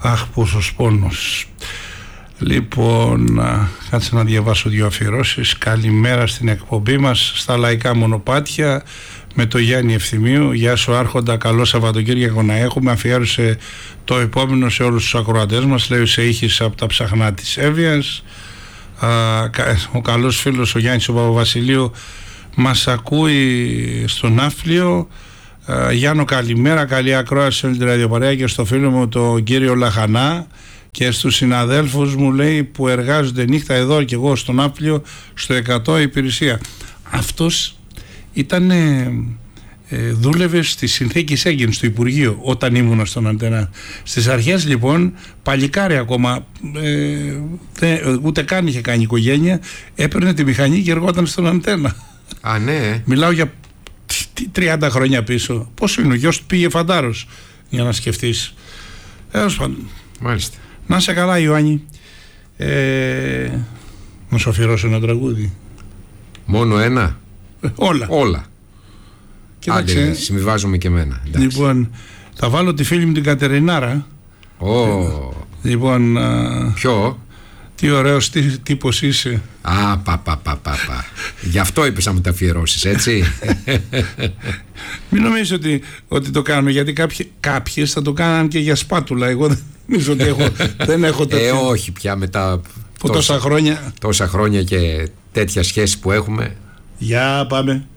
Αχ, πόσος πόνος. Λοιπόν, κάτσε να διαβάσω 2 αφιερώσεις. Καλημέρα στην εκπομπή μας στα Λαϊκά Μονοπάτια με το Γιάννη Ευθυμίου. Γεια σου Άρχοντα, καλό Σαββατοκύριακο να έχουμε. Αφιέρωσε το επόμενο σε όλους τους ακροατές μας, λέει ο Σεΐχης από τα Ψαχνά της Εύβοιας. Ο καλός φίλος ο Γιάννης ο Παπαβασιλείου μας ακούει στο Ναύπλιο. Γιάννο, καλημέρα, καλή ακρόαση σε όλη τη ραδιοπαρέα και στο φίλο μου τον κύριο Λαχανά και στους συναδέλφους μου, λέει, που εργάζονται νύχτα εδώ και εγώ στο Ναύπλιο στο 100 υπηρεσία. Αυτός ήταν δούλευε στη συνθήκη Σέγγεν στο Υπουργείο όταν ήμουν στον Αντένα. Στις αρχές λοιπόν, παλικάρι ακόμα, ούτε καν είχε κάνει οικογένεια, έπαιρνε τη μηχανή και εργόταν στον Αντένα. Α, ναι. Μιλάω για 30 χρόνια πίσω. Πόσο είναι, ο γιος του πήγε φαντάρος, για να σκεφτείς. Μάλιστα. Να σε καλά, Ιωάννη. Να σου αφιερώσω ένα τραγούδι. Μόνο ένα? Όλα. Άντε, συμβιβάζομαι και εμένα. Εντάξει. Λοιπόν, θα βάλω τη φίλη μου την Κατερινάρα. Λοιπόν, ποιο? Τι ωραίος τύπος είσαι. Γι' αυτό είπες να μου τα αφιερώσεις, έτσι. Μην νομίζεις ότι το κάνουμε, γιατί κάποιες θα το κάναν και για σπάτουλα. Εγώ δεν νομίζω ότι δεν έχω τέτοια. Όχι πια μετά τόσα χρόνια. Τόσα χρόνια και τέτοια σχέση που έχουμε. Για πάμε.